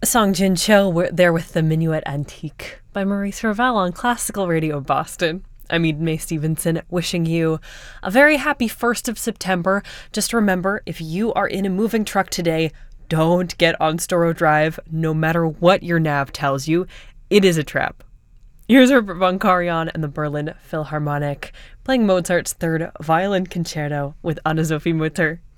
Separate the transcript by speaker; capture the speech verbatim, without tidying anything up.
Speaker 1: Song Jin Cho, we're there with the Minuet Antique by Maurice Ravel on Classical Radio Boston. I'm Eden May Stevenson, wishing you a very happy first of September. Just remember, if you are in a moving truck today, don't get on Storrow Drive, no matter what your nav tells you. It is a trap. Here's Herbert von Karajan and the Berlin Philharmonic playing Mozart's Third Violin Concerto with Anna-Sophie Mutter.